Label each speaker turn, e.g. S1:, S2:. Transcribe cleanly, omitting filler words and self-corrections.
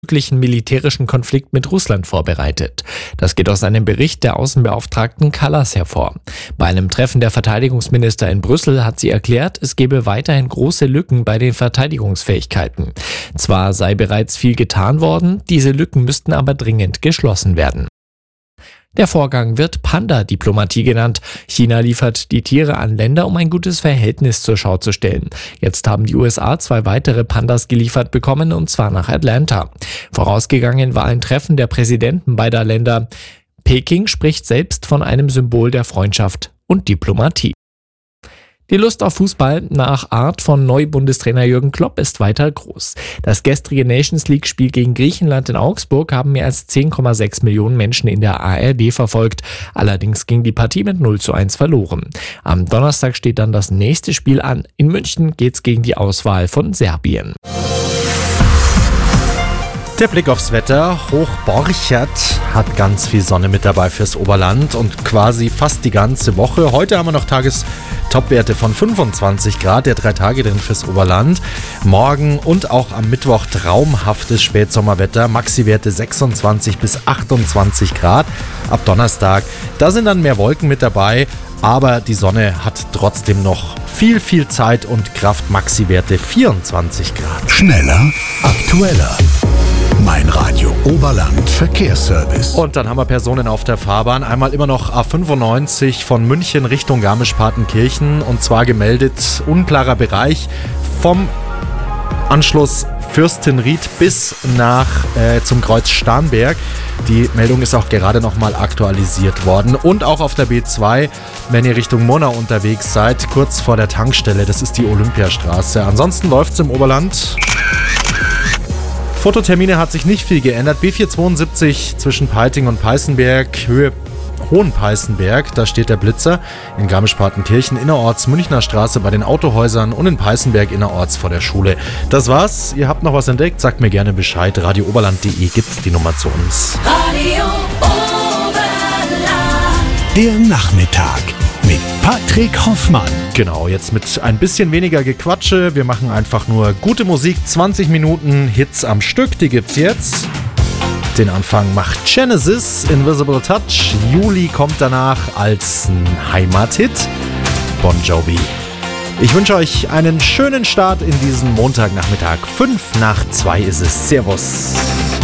S1: möglichen militärischen Konflikt mit Russland vorbereitet. Das geht aus einem Bericht der Außenbeauftragten Kallas hervor. Bei einem Treffen der Verteidigungsminister in Brüssel hat sie erklärt, es gebe weiterhin große Lücken bei den Verteidigungsfähigkeiten. Zwar sei bereits viel getan worden, diese Lücken müssten aber dringend geschlossen werden. Der Vorgang wird Panda-Diplomatie genannt. China liefert die Tiere an Länder, um ein gutes Verhältnis zur Schau zu stellen. Jetzt haben die USA 2 weitere Pandas geliefert bekommen, und zwar nach Atlanta. Vorausgegangen war ein Treffen der Präsidenten beider Länder. Peking spricht selbst von einem Symbol der Freundschaft und Diplomatie. Die Lust auf Fußball nach Art von Neubundestrainer Jürgen Klopp ist weiter groß. Das gestrige Nations-League-Spiel gegen Griechenland in Augsburg haben mehr als 10,6 Millionen Menschen in der ARD verfolgt. Allerdings ging die Partie mit 0:1 verloren. Am Donnerstag steht dann das nächste Spiel an. In München geht's gegen die Auswahl von Serbien.
S2: Der Blick aufs Wetter. Hochborchert hat ganz viel Sonne mit dabei fürs Oberland und quasi fast die ganze Woche. Heute haben wir noch Tagestopwerte von 25 Grad, der 3 Tage drin fürs Oberland. Morgen und auch am Mittwoch traumhaftes Spätsommerwetter, Maxiwerte 26 bis 28 Grad. Ab Donnerstag, da sind dann mehr Wolken mit dabei, aber die Sonne hat trotzdem noch viel Zeit und Kraft, Maxiwerte 24 Grad.
S3: Schneller, aktueller. Mein Radio Oberland Verkehrsservice.
S2: Und dann haben wir Personen auf der Fahrbahn. Einmal immer noch A95 von München Richtung Garmisch-Partenkirchen. Und zwar gemeldet unklarer Bereich vom Anschluss Fürstenried bis nach zum Kreuz Starnberg. Die Meldung ist auch gerade nochmal aktualisiert worden. Und auch auf der B2, wenn ihr Richtung Murnau unterwegs seid, kurz vor der Tankstelle. Das ist die Olympiastraße. Ansonsten läuft es im Oberland. Fototermine hat sich nicht viel geändert. B472 zwischen Peiting und Peißenberg, Höhe Hohenpeißenberg, da steht der Blitzer. In Garmisch-Partenkirchen innerorts Münchner Straße bei den Autohäusern und in Peißenberg innerorts vor der Schule. Das war's. Ihr habt noch was entdeckt? Sagt mir gerne Bescheid. radiooberland.de gibt's die Nummer zu uns.
S4: Radio Oberland.
S3: Der Nachmittag mit Patrick Hoffmann.
S2: Genau, jetzt mit ein bisschen weniger Gequatsche. Wir machen einfach nur gute Musik. 20 Minuten Hits am Stück, die gibt's jetzt. Den Anfang macht Genesis, Invisible Touch. Juli kommt danach als Heimathit Bon Jovi. Ich wünsche euch einen schönen Start in diesen Montagnachmittag. 1:55 ist es. Servus.